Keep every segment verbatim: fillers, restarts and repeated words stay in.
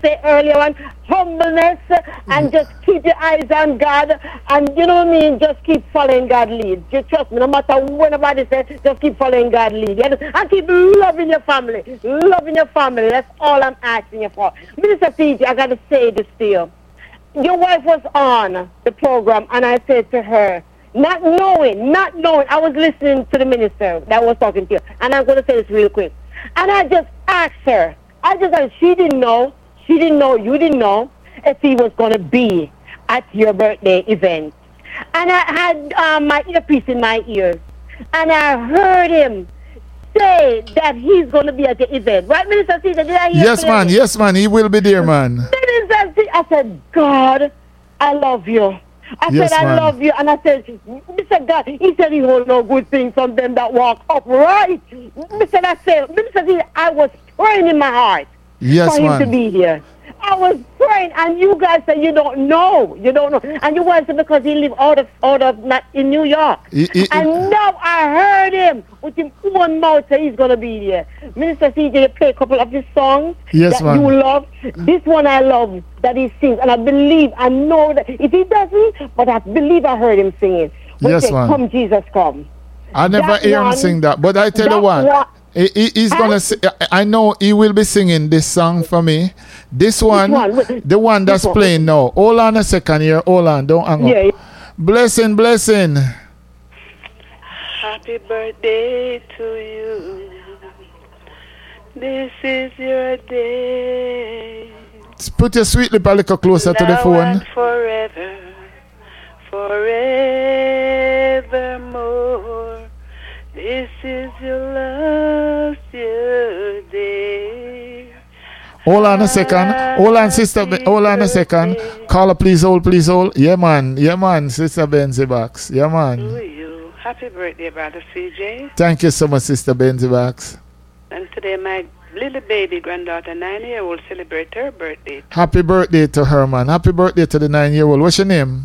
say earlier on, humbleness, and just keep your eyes on God, and you know what I mean, just keep following God lead. Just trust me, no matter what nobody says, just keep following God lead. And keep loving your family, loving your family. That's all I'm asking you for. Minister C J, I got to say this to you. Your wife was on the program, and I said to her, not knowing, not knowing, I was listening to the minister that was talking to you, and I'm going to say this real quick. And I just asked her, I just asked, she didn't know, she didn't know, you didn't know if he was going to be at your birthday event. And I had um, my earpiece in my ears, and I heard him say that he's going to be at the event. Right, Minister Caesar? Did I hear Yes, man, yes, man, he will be there, man. Minister Caesar, I said, God, I love you. I yes, said, I man. love you. And I said, Mister God, he said he hold no good things from them that walk upright. Mister I said, Mister I was praying in my heart yes, for him man. to be here. I was praying, and you guys said you don't know. You don't know. And you guys said because he live out of, out of not in New York. He, he, and now I heard him with his own mouth say he's going to be there. Minister C J play a couple of his songs yes, that man. you love. This one I love that he sings. And I believe, I know that if he doesn't, but I believe I heard him sing it. When yes, say, man. Come, Jesus, come. I never That hear one, him sing that. But I tell you what. one, He, he, he's huh? gonna. Sing, I know he will be singing this song for me. This one, one? the one that's one? playing now. Hold on a second here. Hold on. Don't hang yeah. up. Blessing, blessing. Happy birthday to you. This is your day. Put your sweet lip a little closer now to the phone. And forever, forevermore. This is your last your day. Hold on a second. Hold on, sister. Be- hold on a second. Caller, please hold, please hold. Yeah, man. Yeah, man. Sister Benzie Bax. Yeah, man. To you. Happy birthday, Brother C J. Thank you so much, Sister Benzie Bax. And today, my little baby granddaughter, nine-year-old, celebrate her birthday. Happy birthday to her, man. Happy birthday to the nine-year-old. What's your name?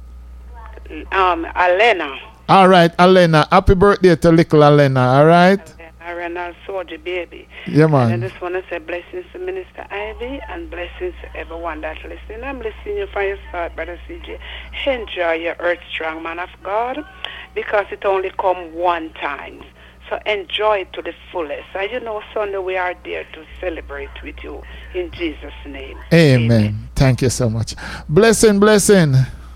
Um, Alena. All right, Alena. Happy birthday to little Alena. All right. A Renal soldier baby. Yeah, man. And I just want to say blessings to Minister Ivy and blessings to everyone that's listening. I'm listening you from your start, Brother C J. Enjoy your earth strong man of God because it only come one time. So enjoy it to the fullest. And you know, Sunday we are there to celebrate with you in Jesus' name. Amen. Amen. Thank you so much. Blessing, blessing.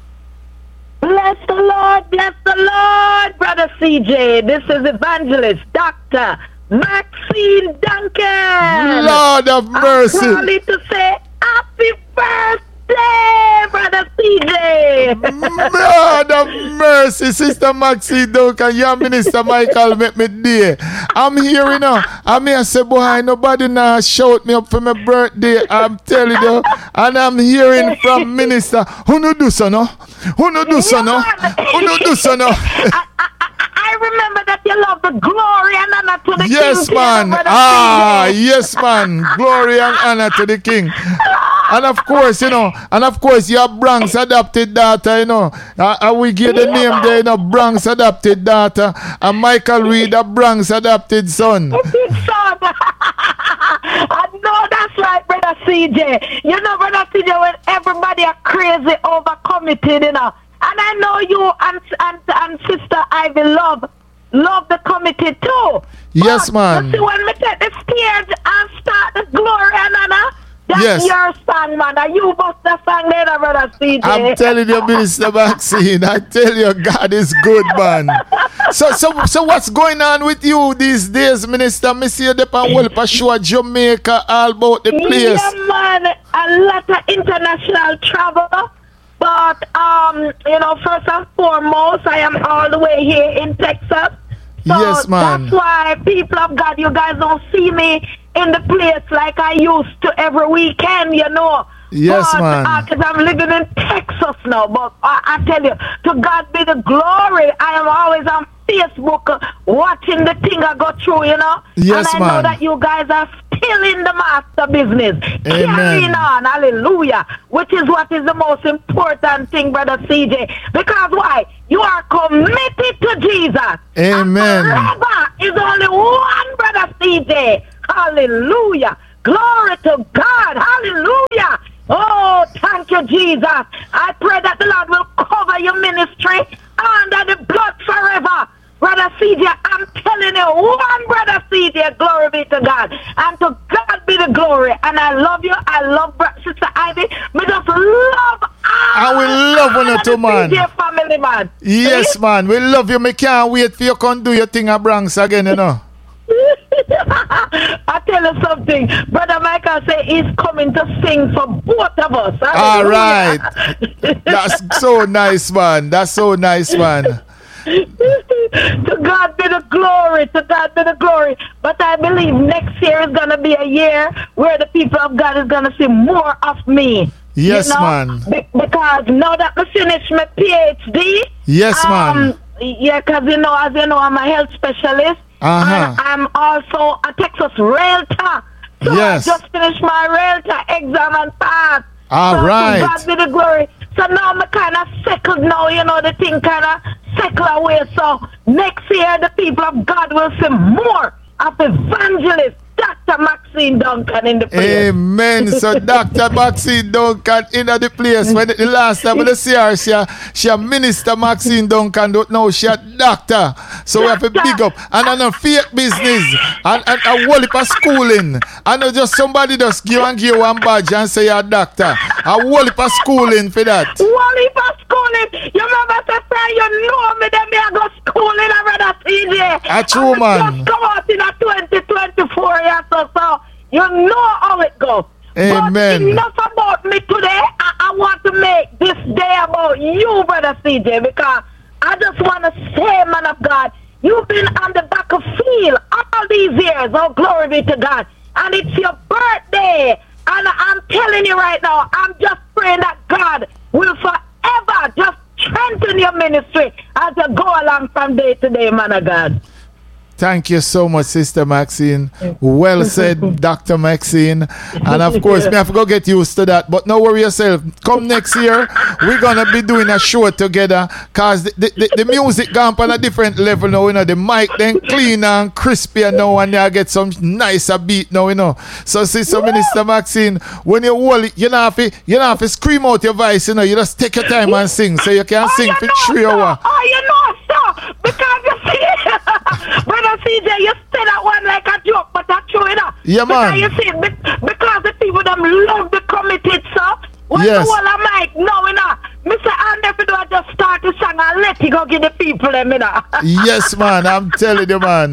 Bless the Lord, bless the Lord, Brother C J. This is Evangelist Doctor Maxine Duncan. Lord of mercy. I'm calling to say happy birthday, Brother C J. Lord of mercy, Sister Maxine Duncan, your Minister Michael make me day. I'm here, you know. I'm here say, boy, nobody now shout me up for my birthday. I'm telling you. And I'm hearing from Minister. Who no do so, no? Who no do so, no? Who no do so, no? I, I, I remember that you love the glory and honor to the yes, King. man. Brother Ah, C J. yes, man. Glory and honor to the King. And of course, you know, and of course, your Bronx adopted daughter, you know. Uh, uh, we give the name there, you know, Bronx adopted daughter. And Michael Reed, a Bronx adopted son. Big son. I know that's right, Brother C J. You know, Brother C J, when everybody are crazy over committed, you know. And I know you and, and, and Sister Ivy love love the committee too. Yes, but, man. You see, when we take the stage and start the glory and honor, that's yes. your song, man. And you bust the song later, Brother C J. I'm telling you, Minister Maxine, I tell you, God is good, man. So, so, so what's going on with you these days, Minister? Me see you up on Welpa Show, Jamaica, all about the place. Yeah, man. A lot of international travel. But, um, you know, first and foremost, I am all the way here in Texas. So yes, man. That's why, people of God, you guys don't see me in the place like I used to every weekend, you know. Yes, but, man. Because uh, I'm living in Texas now. But I, I tell you, to God be the glory. I am always on Facebook uh, watching the thing I go through, you know. Yes, and I man. know that you guys are still in the master business. Amen. Carrying on, hallelujah. Which is what is the most important thing, Brother C J. Because why? You are committed to Jesus. Amen. And forever is only one, Brother C J. Hallelujah. Glory to God. Hallelujah. of Jesus. I pray that the Lord will cover your ministry under the blood forever. Brother C J, I'm telling you, one brother C J, glory be to God. And to God be the glory. And I love you. I love Sister Ivy. We just love I will love when you too, man. C J family, man. Yes, See? man. We love you. Me can't wait for you to come do your thing at Bronx again, you know. I tell you something. Brother Michael say he's coming to sing for both of us. All right. That's so nice, man. That's so nice, man. To God be the glory, to God be the glory. But I believe next year is going to be a year where the people of God is going to see more of me. Yes, you know? man. Be- because now that I finished my PhD. Yes, um, man. Yeah, because you know, as you know, I'm a health specialist. Uh-huh. And I'm also a Texas Realtor. So Yes. I just finished my Realtor exam and passed. All so right. To God be the glory. So now I'm kind of settled now, you know, the thing kind of settle away. So next year, the people of God will see more of evangelist Doctor Maxine Duncan in the place. Amen. So Doctor Maxine Duncan in the place. When the last time I see her, she a, she a Minister Maxine Duncan. Don't know she a doctor. So we have to big up. And on a fake business. And, and a whole heap of schooling. And not just somebody just give and give one badge and say you're a doctor. A whole heap of schooling for that. Whole heap of schooling. You remember to say you know me, then me I go schooling a brother C J. A true I man. just come out in a twenty twenty-four years or so. You know how it goes. Amen. But enough about me today. I, I want to make this day about you, brother C J, because I just want to say, man of God, you've been on the battlefield all these years. Oh, glory be to God. And it's your birthday. And I'm telling you right now, I'm just praying that God will forever just strengthen your ministry as you go along from day to day, man of God. Thank you so much, Sister Maxine. Well said, Doctor Maxine. And of course, me have to go get used to that. But no worry yourself. Come next year, we're going to be doing a show together. Because the, the, the, the music gone on a different level now. You know, the mic then clean and crispy now. And you get some nicer beat now, you know. So, Sister Minister Maxine, when you hold it, you don't have to, you don't have to scream out your voice, you know. You just take your time and sing. So you can oh, sing you for know, three so. hours. Oh, you know, so. Because you see, brother C J, you say that one like a joke, but that's true, you know. Yeah, man. Because you see, because the people them love the committed, so. When Yes. the whole of mic, no, you know. Mister Andy, if you do, I just start to sing and let you go give the people them, you know. Yes, man. I'm telling you, man.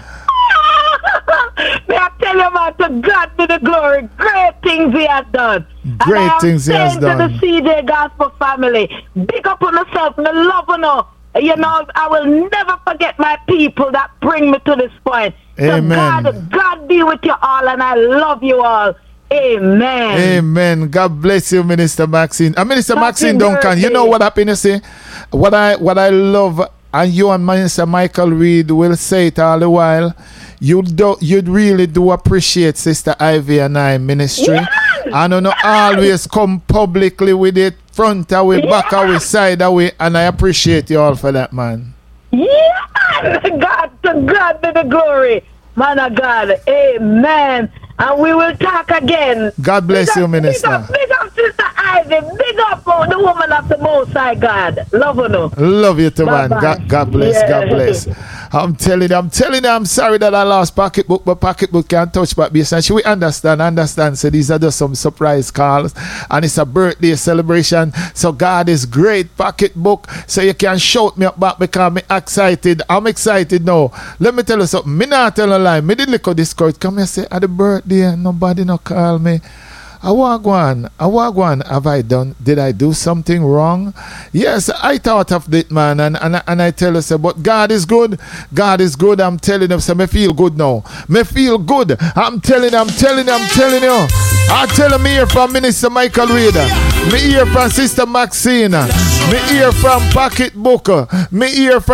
May I tell you, man, to God be the glory. Great things he has done. Great and I am things he has saying done. to the C J Gospel family, big up on yourself, me love you know. You know, I will never forget my people that bring me to this point. Amen. So God, God be with you all, and I love you all. Amen. Amen. God bless you, Minister Maxine. Uh, Minister Happy Maxine Duncan, you birthday. know what happened to say? What I what I love, and you and Minister Michael Reed will say it all the while. You do you'd really do appreciate Sister Ivy and I ministry. Yeah. And you know always come publicly with it, front away, back Yeah. away, side away, and I appreciate you all for that, man. Yeah, God, to God be the glory. Man of God, amen. And we will talk again. God bless big you, up, Minister. Big up, big up, Sister Ivy. Big up oh, the woman of the Most High God. Love you, no. Love you too, man. Bye-bye. God, God bless. Yeah. God bless. I'm telling you, I'm telling you, I'm sorry that I lost pocketbook, but pocketbook can't touch back base. And she will understand, understand. So these are just some surprise calls. And it's a birthday celebration. So God is great, pocketbook. So you can shout me up back because I'm excited. I'm excited now. Let me tell you something. Me not tell a lie. Me did look at this court. Come here say, at the birthday, nobody no call me. Awagwan, Awagwan, have I done, did I do something wrong? Yes, I thought of that, man, and, and, and I tell you, say, but God is good, God is good, I'm telling you, so me feel good now, me feel good, I'm telling you, I'm telling you, I'm telling you, I tell you, me hear from Minister Michael Reed, me hear from Sister Maxine, me hear from Pocketbook, me hear from